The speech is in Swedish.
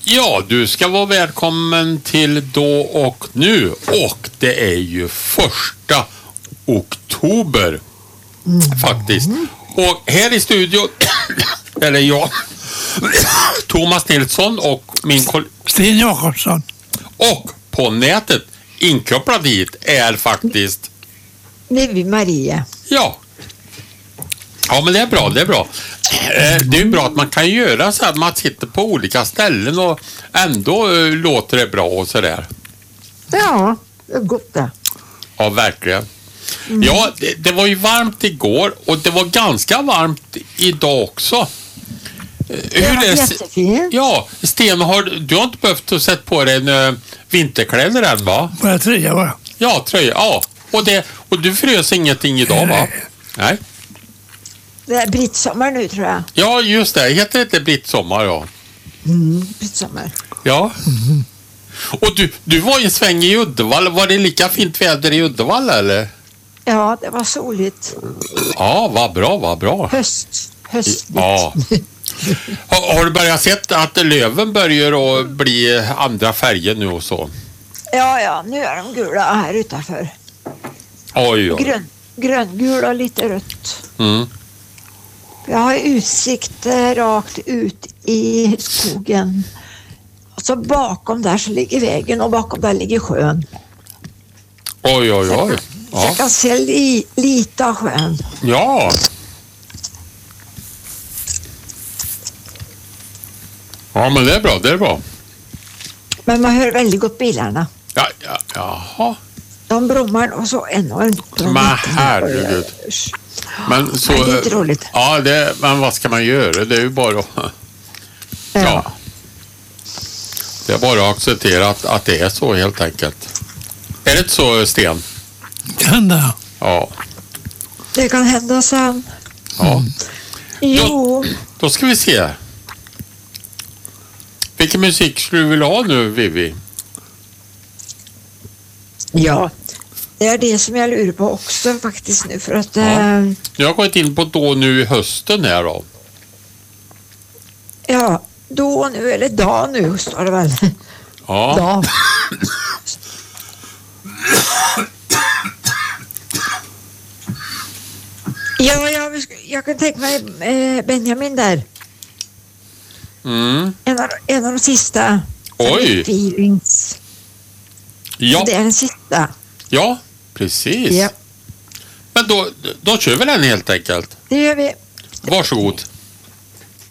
Ja, du ska vara välkommen till Då och nu. Och det är ju 1 oktober faktiskt. Och här i studion är jag, Thomas Nilsson och min Sten Jakobsson. Och på nätet inkopplad hit är faktiskt Vivi Maria. Ja, men det är bra, det är bra. Det är bra att man kan göra så att man sitter på olika ställen och ändå låter det bra och sådär. Ja, det är gott det. Ja, verkligen. Ja, det var ju varmt igår och det var ganska varmt idag också. Det var jättefint. Ja, Sten, du har inte behövt att sätta på dig en vinterkläder än, va? Bara tröja bara. Ja, tröja, ja. Och du frös ingenting idag, va? Nej. Det är brittsommar nu, tror jag. Ja, just det. Heter det inte brittsommar, ja? Brittsommar. Ja. Och du var ju en sväng i Uddevalla. Var det lika fint väder i Uddevalla, eller? Ja, det var soligt. Ja, vad bra, vad bra. Höstligt. Ja. Har du börjat sett att löven börjar att bli andra färger nu och så? Ja, nu är de gula här utanför. Oj. Gröngula och lite rött. Mm. Jag har utsikt rakt ut i skogen. Och så bakom där så ligger vägen och bakom där ligger sjön. Oj. Så Ja. jag kan se lite av sjön. Ja. Ja, men det är bra, det är bra. Men man hör väldigt gott bilarna. Ja, jaha. De brummar och så enormt. Men herregud. Men så, det är inte roligt. Ja, men vad ska man göra? Det är ju bara att... Ja. Det är bara att acceptera att det är så helt enkelt. Är det inte så, Sten? Kan det? Ja. Det kan hända sen. Ja. Jo. Då ska vi se. Vilken musik skulle du vilja ha nu, Vivi? Ja, det är det som jag lurar på också faktiskt nu för att... Jag har gått in på Då nu i hösten här då. Ja, då nu eller dag nu står det väl. Ja. Dag. Ja, jag kan tänka mig Benjamin där. Mm. En av de sista. Oj. Feelings. Ja. Så det är den sista. Ja, precis. Ja. Men då kör vi den helt enkelt. Det gör vi. Varsågod.